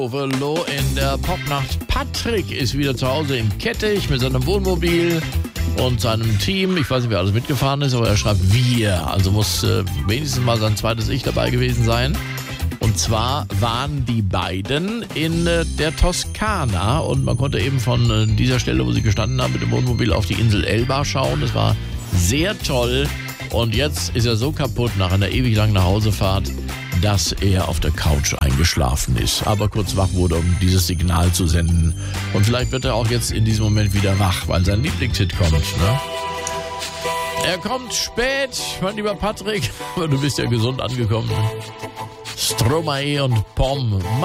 Overlow in der Popnacht. Patrick ist wieder zu Hause im Kettich mit seinem Wohnmobil und seinem Team. Ich weiß nicht, wer alles mitgefahren ist, aber er schreibt wir. Also muss wenigstens mal sein zweites Ich dabei gewesen sein. Und zwar waren die beiden in der Toskana und man konnte eben von dieser Stelle, wo sie gestanden haben, mit dem Wohnmobil auf die Insel Elba schauen. Das war sehr toll. Und jetzt ist er so kaputt nach einer ewig langen Nachhausefahrt, dass er auf der Couch eingeschlafen ist, aber kurz wach wurde, um dieses Signal zu senden. Und vielleicht wird er auch jetzt in diesem Moment wieder wach, weil sein Lieblingshit kommt. Ne? Er kommt spät, mein lieber Patrick, aber du bist ja gesund angekommen. Stromae und Pom.